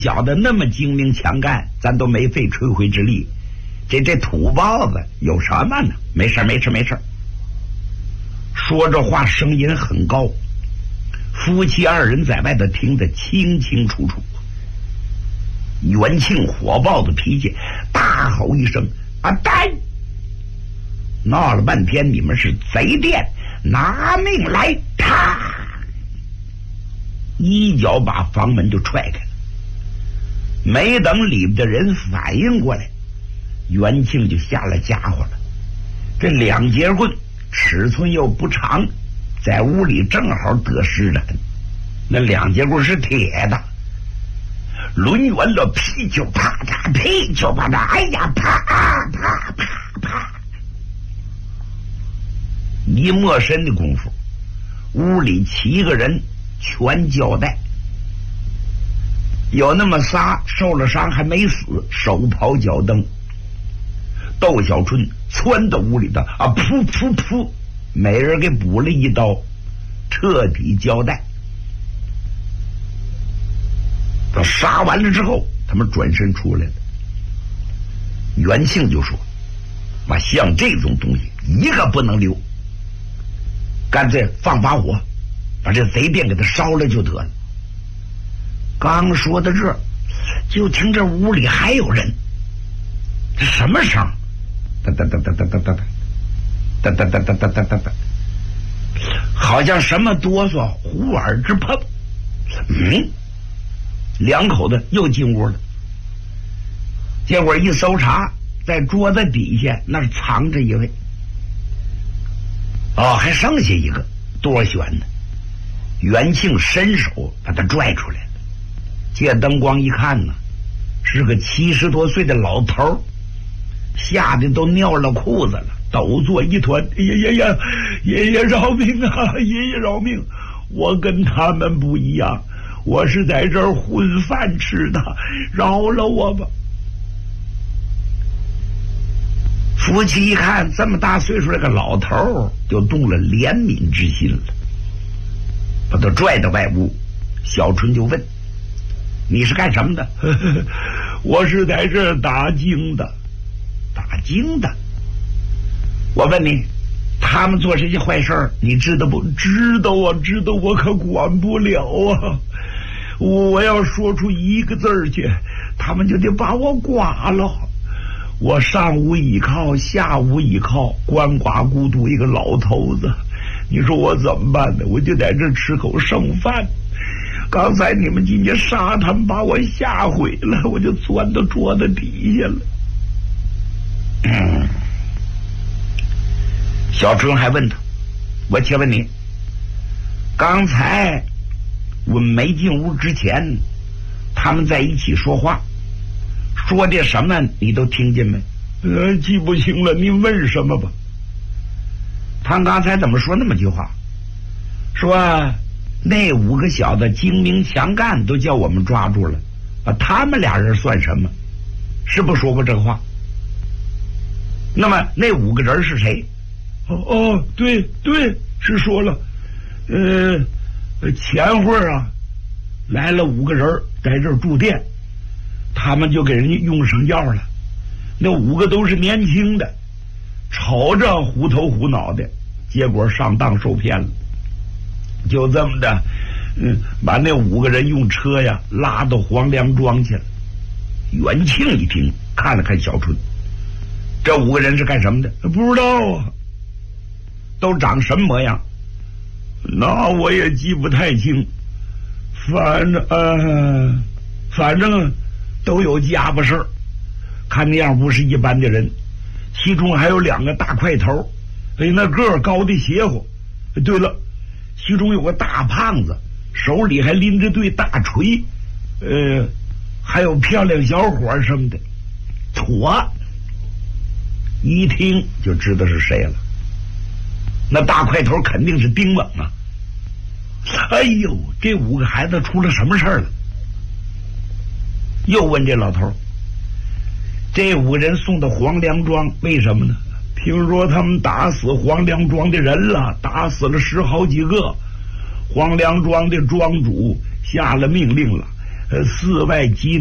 小的那么精明强干，咱都没费吹灰之力。这土包子有什么呢？没事。说着话声音很高，夫妻二人在外头听得清清楚楚。元庆火爆的脾气，大吼一声：“啊呆！闹了半天，你们是贼店，拿命来！”啪！一脚把房门就踹开了。没等里边的人反应过来，元庆就下了家伙了。这两节棍尺寸又不长，在屋里正好得势的。那两节棍是铁的，抡圆了噼就啪嚓，噼就啪嚓，哎呀，啪啪啪啪！一没身的功夫，屋里7个人全交代。有那么仨受了伤还没死，手刨脚蹬。窦小春窜到屋里头啊，噗噗噗，每人给补了一刀，彻底交代。等杀完了之后，他们转身出来了。元庆就说：“妈，像这种东西一个不能留，干脆放把火，把这贼店给他烧了就得了。”刚说到这儿，就听这屋里还有人，这什么声？哒哒哒哒哒哒哒哒哒哒哒哒哒哒哒，好像什么哆嗦，胡耳之碰。两口子又进屋了。结果一搜查，在桌子底下那藏着一位。还剩下一个，多悬呢！元庆伸手把他拽出来了。借灯光一看呢，是个70多岁的老头，吓得都尿了裤子了，抖作一团。爷爷饶命啊！爷爷饶命！我跟他们不一样，我是在这儿混饭吃的，饶了我吧！夫妻一看这么大岁数这个老头，就动了怜悯之心了，把他拽到外屋。小春就问：“你是干什么的？”“我是在这儿打更的。”“打更的？我问你，他们做这些坏事你知道不？”“知道啊，知道，我可管不了啊！我要说出一个字去，他们就得把我剐了。我上无倚靠，下无倚靠，鳏寡孤独一个老头子，你说我怎么办呢？我就在这吃口剩饭。刚才你们进去杀他们，把我吓毁了，我就钻到桌子底下了。”小春还问他：“我且问你，刚才我们没进屋之前，他们在一起说话，说的什么你都听见没？”“记不清了，您问什么吧。”“他刚才怎么说那么句话？说那5个小子精明强干，都叫我们抓住了，他们俩人算什么？是不说过这话？那么那5个人是谁？”“对，是说了。前会儿来了5个人在这儿住店，他们就给人家用上药了。那5个都是年轻的，瞅着糊头糊脑的，结果上当受骗了。就这么的，把那5个人用车拉到黄梁庄去了。”元庆一听，看了看小春，这5个人是干什么的？“不知道啊，都长什么模样？”“那我也记不太清，反正都有家伙事儿，看那样不是一般的人。其中还有2个大块头，那个儿高的邪乎。对了，其中有个大胖子，手里还拎着对大锤，还有漂亮小伙什么的。”妥，一听就知道是谁了。那大块头肯定是丁猛啊！哎呦，这5个孩子出了什么事儿了？又问这老头：“这5个人送到黄梁庄，为什么呢？”“听说他们打死黄梁庄的人了，打死了10好几个。黄梁庄的庄主下了命令了， 4外几